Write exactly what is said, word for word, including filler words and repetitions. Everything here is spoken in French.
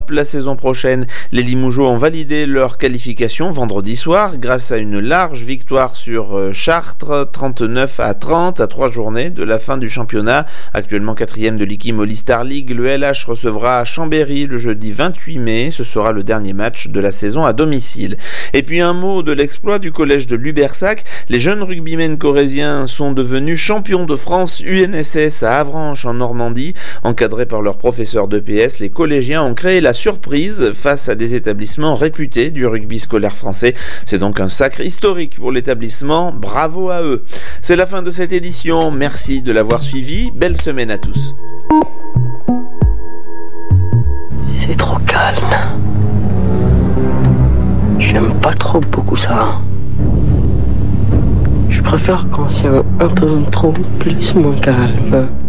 l'Europe la saison prochaine. Les Limougeaux ont validé leur qualification vendredi soir grâce à une large victoire sur Chartres, trente-neuf à trente, à trois journées de la fin du championnat. Actuellement quatrième de l'Iki Moly Star League, le L H recevra Chambéry le jeudi vingt-huit mai. Ce sera le dernier match de la saison à domicile. Et puis un mot de l'exploit du collège de Lubersac. Les jeunes rugbymen corréziens sont devenus champions de France U N S S à Avranches en Normandie. Encadrés par leur professeur d'E P S, les collégiens ont créé la surprise face à des établissements réputés du rugby scolaire français. C'est donc un sacre historique pour l'établissement. Bravo à eux. C'est la fin de cette édition. Merci de l'avoir suivi. Belle semaine à tous. C'est trop calme. J'aime pas trop beaucoup ça. Je préfère quand c'est un, un peu trop plus moins calme.